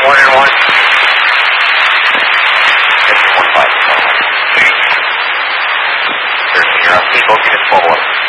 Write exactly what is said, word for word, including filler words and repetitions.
one and one. One five. You're on people, get forward.